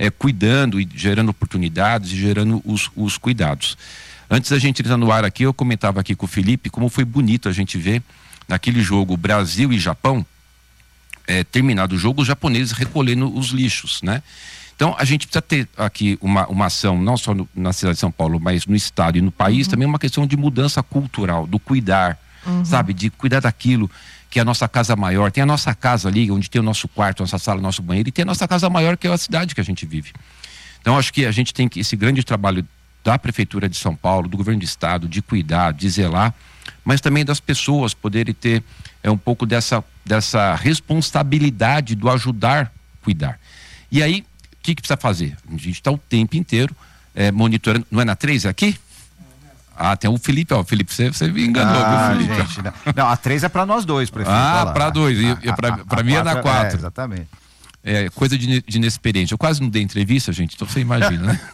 cuidando e gerando oportunidades e gerando os cuidados. Antes da gente entrar no ar aqui, eu comentava aqui com o Felipe como foi bonito a gente ver naquele jogo Brasil e Japão, terminado o jogo, os japoneses recolhendo os lixos, né? Então a gente precisa ter aqui uma ação, não só na cidade de São Paulo, mas no estado e no país, também uma questão de mudança cultural, do cuidar, sabe? De cuidar daquilo que é a nossa casa maior. Tem a nossa casa ali, onde tem o nosso quarto, nossa sala, nosso banheiro, e tem a nossa casa maior, que é a cidade que a gente vive. Então acho que a gente tem esse grande trabalho da Prefeitura de São Paulo, do Governo do Estado, de cuidar, de zelar, mas também das pessoas poderem ter um pouco dessa responsabilidade do ajudar, cuidar. E aí, o que precisa fazer? A gente está o tempo inteiro monitorando. Não é na 3, é aqui? Tem o Felipe, o Felipe, você me enganou, viu, Felipe? Gente, não, a 3 é para nós dois, prefeito. Para dois, para mim é na 4. Exatamente. Coisa de inexperiente. Eu quase não dei entrevista, gente, então você imagina, né?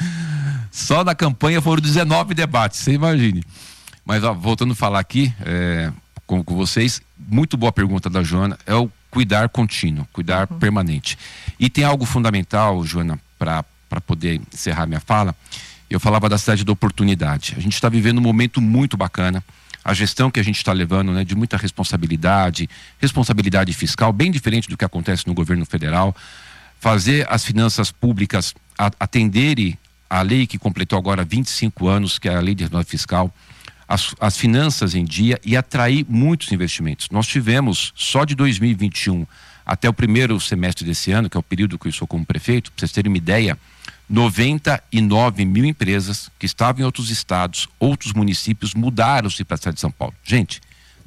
Só na campanha foram 19 debates, você imagine. Mas voltando a falar aqui com vocês, muito boa pergunta da Joana, é o cuidar contínuo, cuidar permanente. E tem algo fundamental, Joana, para poder encerrar minha fala. Eu falava da cidade da oportunidade. A gente está vivendo um momento muito bacana. A gestão que a gente está levando, né, de muita responsabilidade fiscal, bem diferente do que acontece no governo federal. Fazer as finanças públicas atenderem a lei que completou agora 25 anos, que é a Lei de Responsabilidade Fiscal, as finanças em dia e atrair muitos investimentos. Nós tivemos, só de 2021 até o primeiro semestre desse ano, que é o período que eu sou como prefeito, para vocês terem uma ideia, 99 mil empresas que estavam em outros estados, outros municípios, mudaram-se para a cidade de São Paulo. Gente,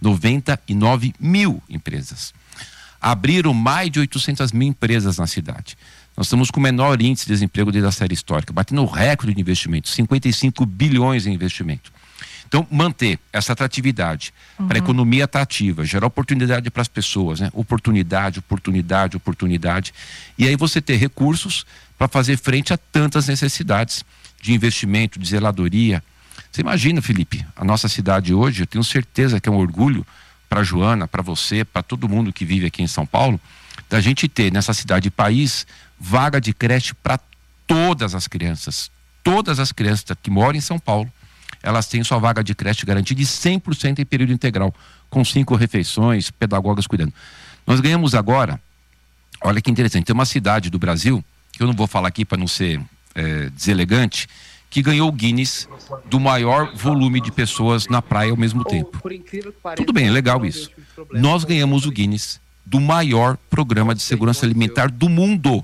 99 mil empresas. Abriram mais de 800 mil empresas na cidade. Nós estamos com o menor índice de desemprego desde a série histórica, batendo o recorde de investimento, 55 bilhões em investimento. Então, manter essa atratividade para a economia atrativa, gerar oportunidade para as pessoas, né? Oportunidade. E aí você ter recursos para fazer frente a tantas necessidades de investimento, de zeladoria. Você imagina, Felipe, a nossa cidade hoje, eu tenho certeza que é um orgulho para a Joana, para você, para todo mundo que vive aqui em São Paulo, da gente ter nessa cidade e país vaga de creche para todas as crianças. Todas as crianças que moram em São Paulo, elas têm sua vaga de creche garantida de 100% em período integral, com 5 refeições, pedagogas cuidando. Nós ganhamos agora, olha que interessante, tem uma cidade do Brasil, que eu não vou falar aqui para não ser deselegante, que ganhou o Guinness do maior volume de pessoas na praia ao mesmo tempo. Tudo bem, é legal isso. Nós ganhamos o Guinness do maior programa de segurança alimentar do mundo.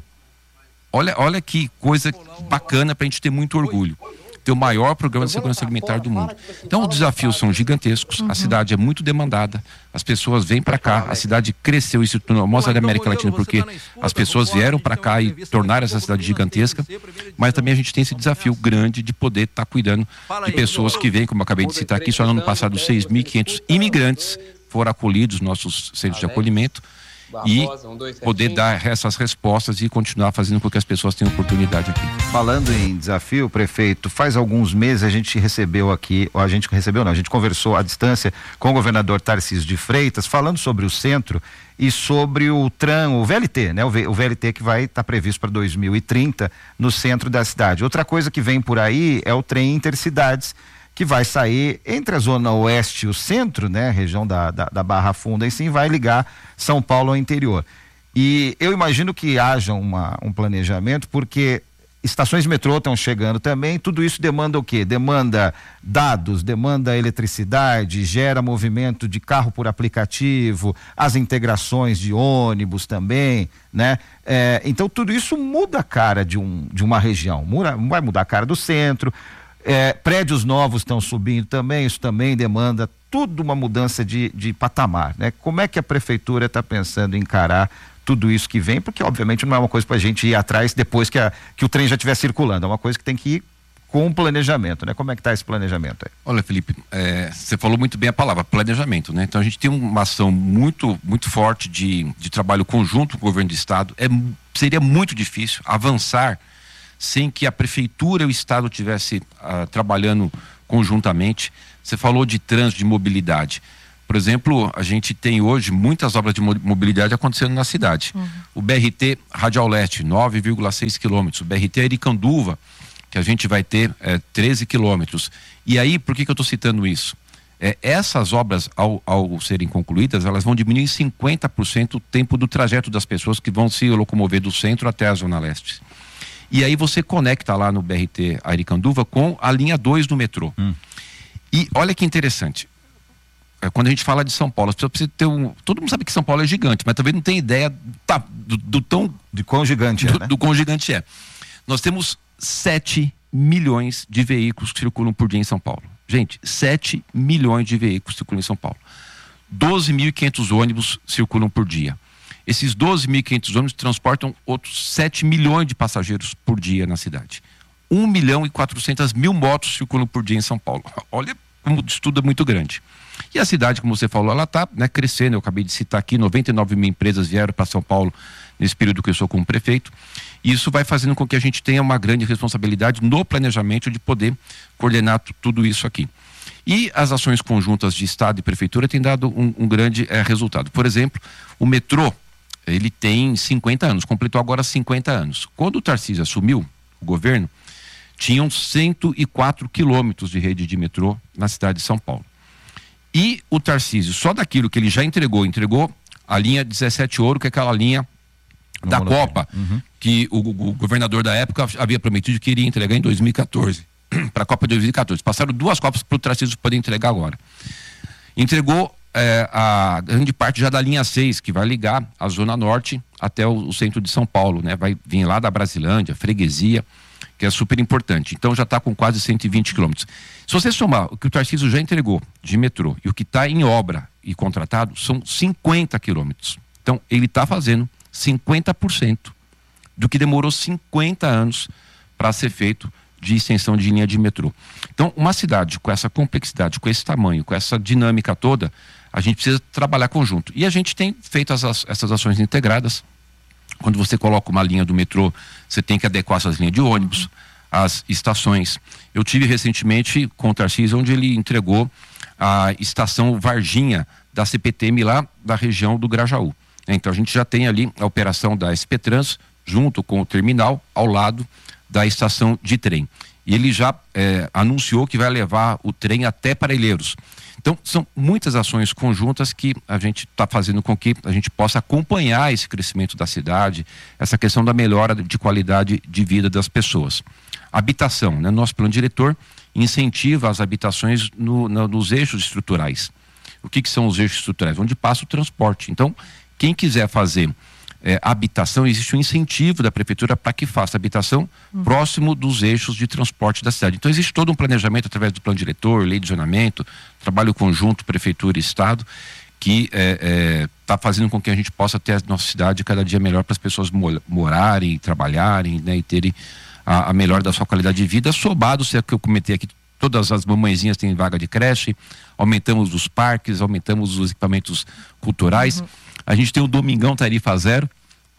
Olha que coisa bacana para a gente ter muito orgulho. Ter o maior programa de segurança alimentar do mundo. Então os desafios são gigantescos, a cidade é muito demandada, as pessoas vêm para cá, a cidade cresceu e se tornou a maior cidade da América Latina porque as pessoas vieram para cá e tornaram essa cidade gigantesca, mas também a gente tem esse desafio grande de poder estar cuidando de pessoas que vêm, como eu acabei de citar aqui, só no ano passado 6.500 imigrantes foram acolhidos nos nossos centros de acolhimento e poder dar essas respostas e continuar fazendo com que as pessoas tenham oportunidade aqui. Falando em desafio, prefeito, faz alguns meses a gente recebeu aqui, a gente conversou à distância com o governador Tarcísio de Freitas, falando sobre o centro e sobre o VLT, né? O VLT que vai estar previsto para 2030 no centro da cidade. Outra coisa que vem por aí é o trem Intercidades, que vai sair entre a zona oeste e o centro, né? Região da Barra Funda, e sim vai ligar São Paulo ao interior. E eu imagino que haja um planejamento, porque estações de metrô estão chegando também, tudo isso demanda o quê? Demanda dados, demanda eletricidade, gera movimento de carro por aplicativo, as integrações de ônibus também, né? Então tudo isso muda a cara de uma região, vai mudar a cara do centro. Prédios novos estão subindo também, isso também demanda tudo uma mudança de patamar, né? Como é que a prefeitura está pensando em encarar tudo isso que vem? Porque obviamente não é uma coisa para a gente ir atrás depois que o trem já estiver circulando, é uma coisa que tem que ir com planejamento, né? Como é que está esse planejamento aí? Olha, Felipe, você falou muito bem a palavra planejamento, né? Então a gente tem uma ação muito, muito forte de trabalho conjunto com o governo do estado. Seria muito difícil avançar sem que a prefeitura e o estado estivessem trabalhando conjuntamente. Você falou de trânsito, de mobilidade. Por exemplo, a gente tem hoje muitas obras de mobilidade acontecendo na cidade. O BRT Radial Leste, 9,6 quilômetros. O BRT Aricanduva, que a gente vai ter 13 quilômetros. E aí, por que eu estou citando isso? Essas obras, ao serem concluídas, elas vão diminuir em 50% o tempo do trajeto das pessoas que vão se locomover do centro até a Zona Leste. E aí você conecta lá no BRT Aricanduva com a linha 2 do metrô. E olha que interessante. Quando a gente fala de São Paulo, você precisa ter todo mundo sabe que São Paulo é gigante, mas também não tem ideia de quão gigante né? do quão gigante é. Nós temos 7 milhões de veículos que circulam por dia em São Paulo. Gente, 7 milhões de veículos circulam em São Paulo. 12.500 ônibus circulam por dia. Esses 12.500 ônibus transportam outros 7 milhões de passageiros por dia na cidade. 1.400.000 motos circulam por dia em São Paulo. Olha como o estudo é muito grande. E a cidade, como você falou, ela está crescendo. Eu acabei de citar aqui, 99 mil empresas vieram para São Paulo nesse período que eu sou como prefeito. E isso vai fazendo com que a gente tenha uma grande responsabilidade no planejamento de poder coordenar tudo isso aqui. E as ações conjuntas de Estado e Prefeitura têm dado um grande resultado. Por exemplo, o metrô, ele tem 50 anos, completou agora 50 anos. Quando o Tarcísio assumiu o governo, tinham 104 quilômetros de rede de metrô na cidade de São Paulo. E o Tarcísio, só daquilo que ele já entregou a linha 17 Ouro, que é aquela linha da Copa, que o governador da época havia prometido que iria entregar em 2014, para a Copa de 2014. Passaram 2 Copas para o Tarcísio poder entregar agora. Entregou a grande parte já da linha 6, que vai ligar a Zona Norte até o centro de São Paulo, né? Vai vir lá da Brasilândia, Freguesia, que é super importante. Então já está com quase 120 quilômetros. Se você somar o que o Tarcísio já entregou de metrô e o que está em obra e contratado, são 50 quilômetros. Então ele está fazendo 50% do que demorou 50 anos para ser feito de extensão de linha de metrô. Então, uma cidade com essa complexidade, com esse tamanho, com essa dinâmica toda, a gente precisa trabalhar conjunto. E a gente tem feito essas ações integradas. Quando você coloca uma linha do metrô, você tem que adequar essas linhas de ônibus, as estações. Eu tive recentemente com o Tarcísio, onde ele entregou a estação Varginha da CPTM lá da região do Grajaú. Então a gente já tem ali a operação da SP Trans junto com o terminal ao lado da estação de trem. E ele já anunciou que vai levar o trem até Parelheiros. Então são muitas ações conjuntas que a gente está fazendo com que a gente possa acompanhar esse crescimento da cidade, essa questão da melhora de qualidade de vida das pessoas. Habitação, né? Nosso plano diretor incentiva as habitações nos eixos estruturais. O que são os eixos estruturais? Onde passa o transporte. Então, quem quiser fazer habitação, existe um incentivo da prefeitura para que faça habitação próximo dos eixos de transporte da cidade. Então existe todo um planejamento através do plano diretor, lei de zonamento, trabalho conjunto, prefeitura e estado, que está fazendo com que a gente possa ter a nossa cidade cada dia melhor para as pessoas morarem, trabalharem, né, e terem a melhor da sua qualidade de vida, somado, se é que eu comentei aqui, todas as mamãezinhas têm vaga de creche, aumentamos os parques, aumentamos os equipamentos culturais. A gente tem o Domingão Tarifa Zero.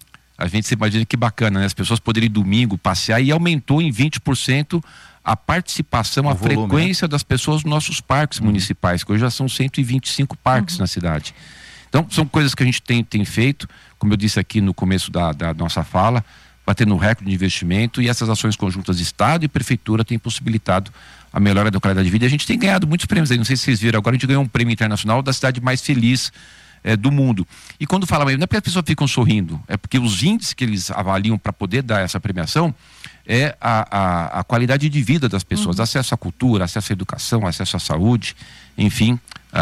A gente se imagina que bacana, né? As pessoas poderiam ir domingo passear, e aumentou em 20% a participação, a frequência das pessoas nos nossos parques municipais, que hoje já são 125 parques na cidade. Então, são coisas que a gente tem feito, como eu disse aqui no começo da nossa fala, batendo um recorde de investimento, e essas ações conjuntas de Estado e Prefeitura têm possibilitado a melhora da qualidade de vida. A gente tem ganhado muitos prêmios aí, não sei se vocês viram, agora a gente ganhou um prêmio internacional da cidade mais feliz do mundo. E quando fala, não é porque as pessoas ficam sorrindo, é porque os índices que eles avaliam para poder dar essa premiação é a qualidade de vida das pessoas, acesso à cultura, acesso à educação, acesso à saúde, enfim,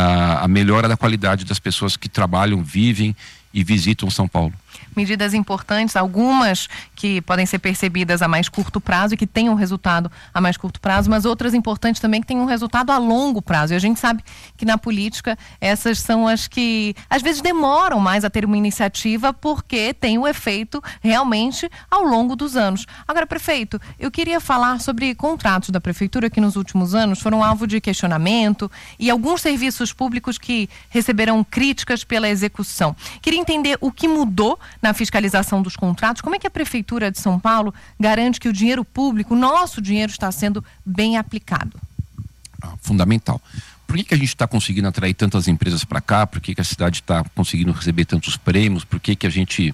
a melhora da qualidade das pessoas que trabalham, vivem e visitam São Paulo. Medidas importantes, algumas que podem ser percebidas a mais curto prazo e que tenham resultado a mais curto prazo, mas outras importantes também que tenham um resultado a longo prazo. E a gente sabe que na política essas são as que às vezes demoram mais a ter uma iniciativa, porque tem o efeito realmente ao longo dos anos. Agora, prefeito, eu queria falar sobre contratos da prefeitura que nos últimos anos foram alvo de questionamento, e alguns serviços públicos que receberam críticas pela execução. Queria entender o que mudou na fiscalização dos contratos. Como é que a Prefeitura de São Paulo garante que o dinheiro público, o nosso dinheiro, está sendo bem aplicado? Fundamental. por que a gente está conseguindo atrair tantas empresas para cá, por que a cidade está conseguindo receber tantos prêmios, por que a gente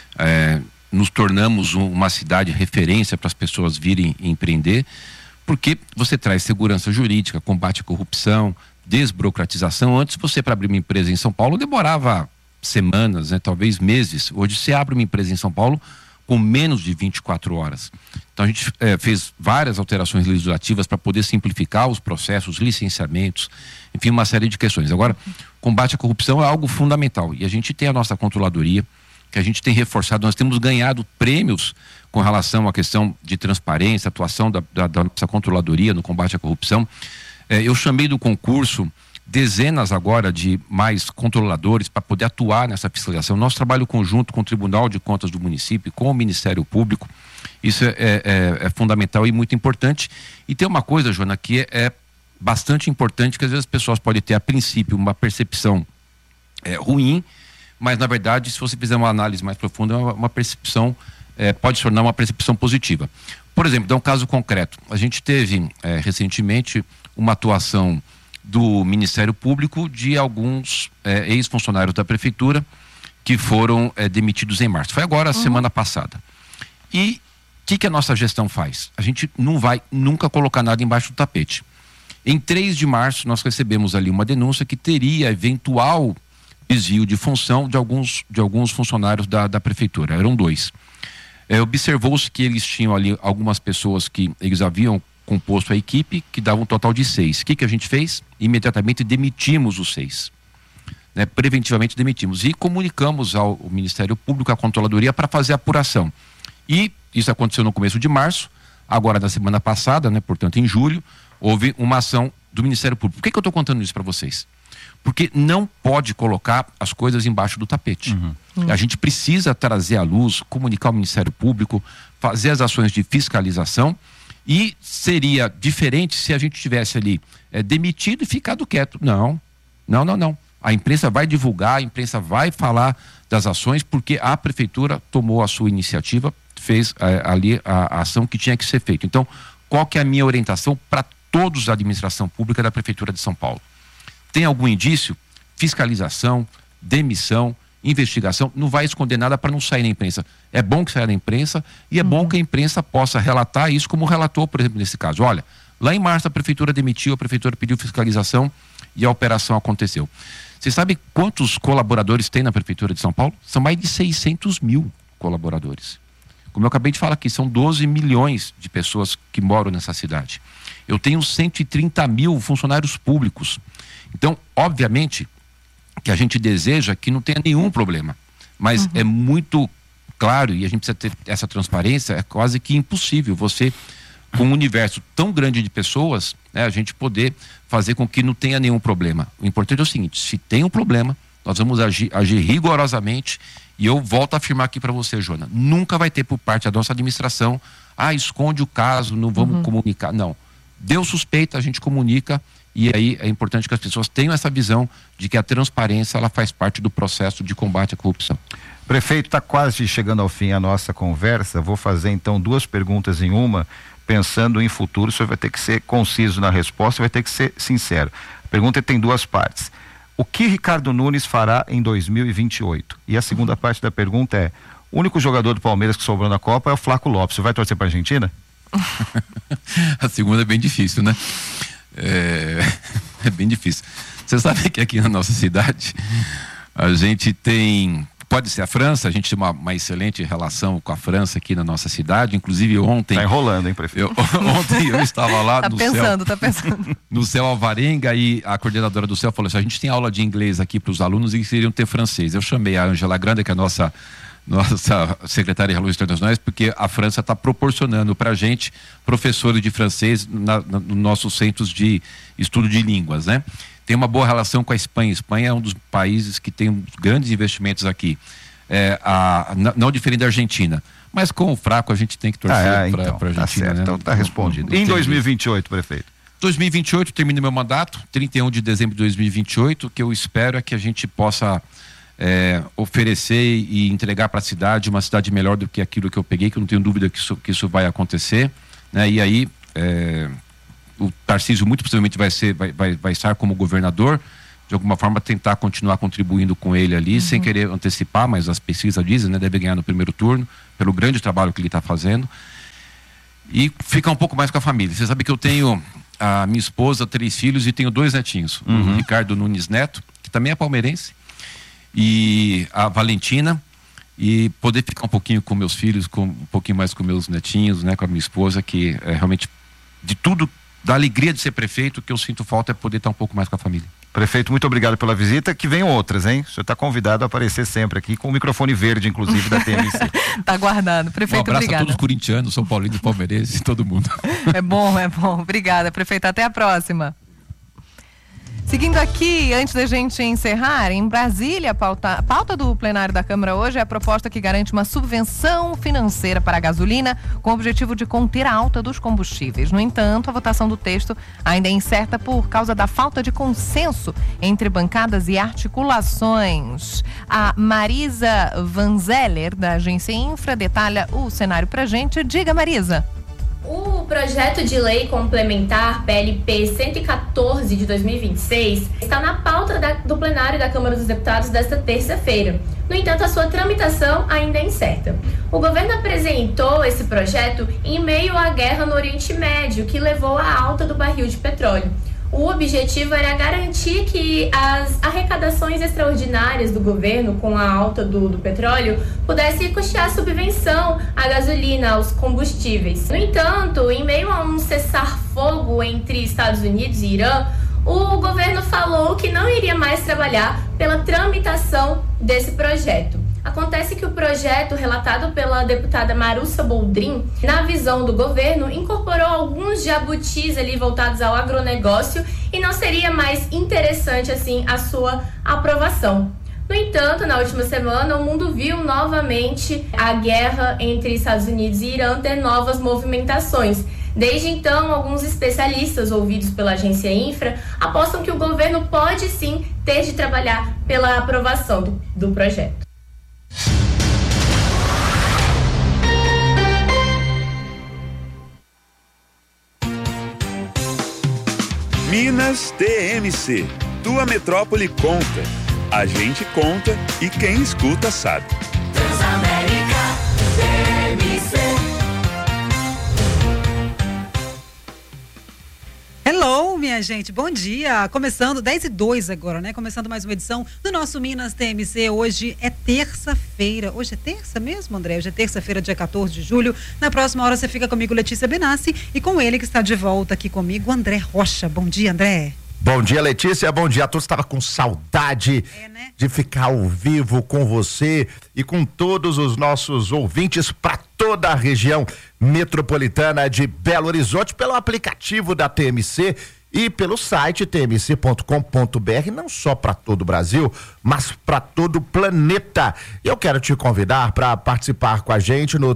nos tornamos uma cidade referência para as pessoas virem empreender, porque você traz segurança jurídica, combate à corrupção, desburocratização. Antes você, para abrir uma empresa em São Paulo, demorava semanas, né, talvez meses. Hoje você abre uma empresa em São Paulo com menos de 24 horas. Então a gente fez várias alterações legislativas para poder simplificar os processos, licenciamentos, enfim, uma série de questões. Agora, combate à corrupção é algo fundamental e a gente tem a nossa controladoria, que a gente tem reforçado, nós temos ganhado prêmios com relação à questão de transparência, atuação da nossa controladoria no combate à corrupção. Eu chamei do concurso dezenas agora de mais controladores para poder atuar nessa fiscalização. Nosso trabalho conjunto com o Tribunal de Contas do município, com o Ministério Público, isso é fundamental e muito importante. E tem uma coisa, Joana, que é bastante importante, que às vezes as pessoas podem ter a princípio uma percepção ruim, mas na verdade, se você fizer uma análise mais profunda, uma percepção, pode se tornar uma percepção positiva. Por exemplo, dá um caso concreto. A gente teve recentemente uma atuação do Ministério Público de alguns ex-funcionários da Prefeitura que foram demitidos em março. Foi agora, semana passada. E o que a nossa gestão faz? A gente não vai nunca colocar nada embaixo do tapete. Em 3 de março, nós recebemos ali uma denúncia que teria eventual desvio de função de alguns funcionários da Prefeitura. Eram 2. Observou-se que eles tinham ali algumas pessoas que eles haviam composto a equipe, que dava um total de 6. O que a gente fez? Imediatamente demitimos os 6. Preventivamente demitimos. E comunicamos ao Ministério Público, à Controladoria, para fazer a apuração. E isso aconteceu no começo de março. Agora, na semana passada, portanto, em julho, houve uma ação do Ministério Público. Por que eu estou contando isso para vocês? Porque não pode colocar as coisas embaixo do tapete. A gente precisa trazer à luz, comunicar ao Ministério Público, fazer as ações de fiscalização. E seria diferente se a gente tivesse ali demitido e ficado quieto. Não. A imprensa vai divulgar, a imprensa vai falar das ações, porque a Prefeitura tomou a sua iniciativa, fez ali a ação que tinha que ser feita. Então, qual que é a minha orientação para todos da administração pública da Prefeitura de São Paulo? Tem algum indício? Fiscalização, demissão, investigação, não vai esconder nada para não sair na imprensa. É bom que saia na imprensa e é bom que a imprensa possa relatar isso, como relatou, por exemplo, nesse caso. Olha, lá em março a Prefeitura demitiu, a Prefeitura pediu fiscalização e a operação aconteceu. Você sabe quantos colaboradores tem na Prefeitura de São Paulo? São mais de 600 mil colaboradores. Como eu acabei de falar aqui, são 12 milhões de pessoas que moram nessa cidade. Eu tenho 130 mil funcionários públicos. Então, obviamente, que a gente deseja que não tenha nenhum problema, mas é muito claro, e a gente precisa ter essa transparência, é quase que impossível você, com um universo tão grande de pessoas, a gente poder fazer com que não tenha nenhum problema. O importante é o seguinte: se tem um problema, nós vamos agir rigorosamente, e eu volto a afirmar aqui para você, Joana, nunca vai ter por parte da nossa administração, esconde o caso, não vamos comunicar, não. Deu suspeita, a gente comunica. E aí é importante que as pessoas tenham essa visão de que a transparência ela faz parte do processo de combate à corrupção. Prefeito, está quase chegando ao fim a nossa conversa. Vou fazer então 2 perguntas em uma, pensando em futuro. O senhor vai ter que ser conciso na resposta, vai ter que ser sincero. A pergunta tem 2 partes. O que Ricardo Nunes fará em 2028? E a segunda parte da pergunta é: o único jogador do Palmeiras que sobrou na Copa é o Flaco Lopes. Você vai torcer para a Argentina? A segunda é bem difícil, né? É bem difícil. Você sabe que aqui na nossa cidade a gente tem, pode ser a França, a gente tem uma excelente relação com a França aqui na nossa cidade. Inclusive ontem... Tá enrolando, hein, prefeito? Ontem eu estava lá no pensando. No Céu Alvarenga, e a coordenadora do Céu falou assim: a gente tem aula de inglês aqui para os alunos e eles queriam ter francês. Eu chamei a Angela Grande, que é a nossa secretária de Relações Internacionais, porque a França está proporcionando para a gente professores de francês nos nossos centros de estudo de línguas, né? Tem uma boa relação com a Espanha. A Espanha é um dos países que tem grandes investimentos aqui, não diferente da Argentina. Mas com o fraco a gente tem que torcer para a Argentina. Tá certo, né? Então está respondido. Em 2028, prefeito? 2028 termina meu mandato, 31 de dezembro de 2028. O que eu espero é que a gente possa oferecer e entregar para a cidade uma cidade melhor do que aquilo que eu peguei, que eu não tenho dúvida que isso vai acontecer, né? E aí o Tarcísio muito possivelmente vai estar como governador, de alguma forma tentar continuar contribuindo com ele ali, sem querer antecipar, mas as pesquisas dizem, né, deve ganhar no primeiro turno, pelo grande trabalho que ele está fazendo, e ficar um pouco mais com a família. Você sabe que eu tenho a minha esposa, 3 filhos e tenho 2 netinhos, o Ricardo Nunes Neto, que também é palmeirense, e a Valentina, e poder ficar um pouquinho com meus filhos, um pouquinho mais com meus netinhos, né, com a minha esposa, que é realmente de tudo, da alegria de ser prefeito, o que eu sinto falta é poder estar um pouco mais com a família. Prefeito, muito obrigado pela visita, que venham outras, hein? O senhor está convidado a aparecer sempre aqui, com o microfone verde, inclusive, da TMC. Tá guardado. Prefeito, um abraço obrigada. a todos os corintianos, São Paulinos, palmeirenses, todo mundo. É bom. Obrigada, prefeito. Até a próxima. Seguindo aqui, antes da gente encerrar, em Brasília, a pauta do plenário da Câmara hoje é a proposta que garante uma subvenção financeira para a gasolina com o objetivo de conter a alta dos combustíveis. No entanto, a votação do texto ainda é incerta por causa da falta de consenso entre bancadas e articulações. A Marisa Vanzeller, da Agência Infra, detalha o cenário pra gente. Diga, Marisa. O projeto de lei complementar PLP 114 de 2026 está na pauta do plenário da Câmara dos Deputados desta terça-feira. No entanto, a sua tramitação ainda é incerta. O governo apresentou esse projeto em meio à guerra no Oriente Médio, que levou à alta do barril de petróleo. O objetivo era garantir que as arrecadações extraordinárias do governo com a alta do petróleo pudessem custear a subvenção à gasolina, aos combustíveis. No entanto, em meio a um cessar-fogo entre Estados Unidos e Irã, o governo falou que não iria mais trabalhar pela tramitação desse projeto. Acontece que o projeto, relatado pela deputada Marussa Boldrin, na visão do governo, incorporou alguns jabutis ali voltados ao agronegócio e não seria mais interessante assim a sua aprovação. No entanto, na última semana, o mundo viu novamente a guerra entre Estados Unidos e Irã ter novas movimentações. Desde então, alguns especialistas ouvidos pela agência Infra apostam que o governo pode sim ter de trabalhar pela aprovação do projeto. Minas TMC. Tua metrópole conta. A gente conta e quem escuta sabe. Transamérica TMC. Hello, minha gente, bom dia. Começando 10h02 agora, né? Começando mais uma edição do nosso Minas TMC. Hoje é terça-feira. Hoje é terça mesmo, André? Hoje é terça-feira, dia 14 de julho. Na próxima hora você fica comigo, Letícia Benassi, e com ele que está de volta aqui comigo, André Rocha. Bom dia, André. Bom dia, Letícia, bom dia a todos. Estava com saudade de ficar ao vivo com você e com todos os nossos ouvintes para toda a região metropolitana de Belo Horizonte, pelo aplicativo da TMC e pelo site tmc.com.br, não só para todo o Brasil, mas para todo o planeta. Eu quero te convidar para participar com a gente no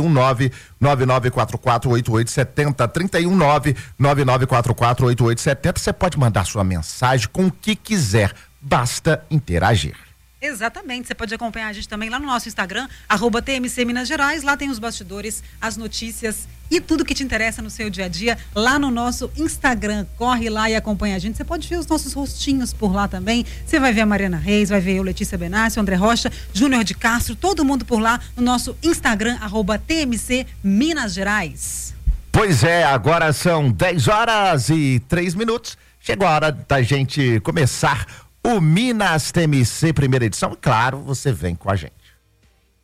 319-9944-8870, 319-9944-8870. Você pode mandar sua mensagem com o que quiser, basta interagir. Exatamente, você pode acompanhar a gente também lá no nosso Instagram, @TMC Minas Gerais. Lá tem os bastidores, as notícias e tudo que te interessa no seu dia a dia, lá no nosso Instagram. Corre lá e acompanha a gente. Você pode ver os nossos rostinhos por lá também. Você vai ver a Mariana Reis, vai ver eu, Letícia Benassi, o André Rocha, Júnior de Castro, todo mundo por lá no nosso Instagram, @TMC Minas Gerais. Pois é, agora são 10h03. Chegou a hora da gente começar o Minas TMC primeira edição. E claro, você vem com a gente.